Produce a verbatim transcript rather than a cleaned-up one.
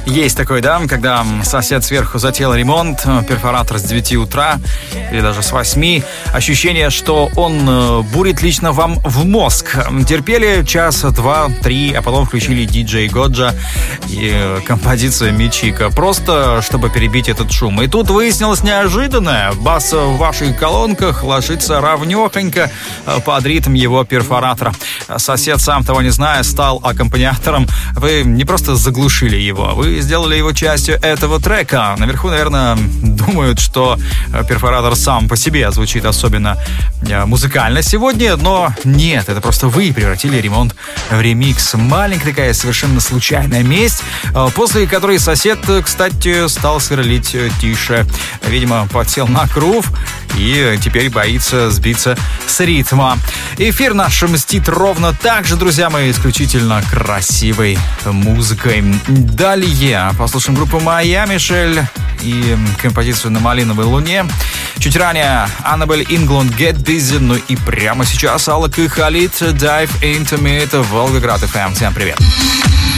Есть такой, да, когда сосед сверху затеял ремонт, перфоратор с девяти утра или даже с восьми. Ощущение, что он бурит лично вам в мозг. Терпели час, два, три, а потом включили диджей Годжа и композицию Мичика. Просто, чтобы перебить этот шум. И тут выяснилось неожиданное. Бас в ваших колонках ложится равнёхонько под ритм его перфоратора. Сосед, сам того не зная, стал аккомпаниатором. Вы не просто заглушили его, вы сделали его частью этого трека. Наверху, наверное, думают, что перфоратор сам по себе звучит особенно музыкально сегодня, но нет, это просто вы превратили ремонт в ремикс. Маленькая такая совершенно случайная месть, после которой сосед, кстати, стал сверлить тише. Видимо, подсел на грув и теперь боится сбиться с ритма. Эфир наш мстит ровно так же, друзья мои, исключительно красивой музыкой. Далее послушаем группу «Моя Мишель» и композицию «На малиновой луне». Чуть ранее Annabelle Englund «Get Busy». Ну и прямо сейчас Алок и Халид «Dive Into Me». Это Волгоград эф эм. Всем привет.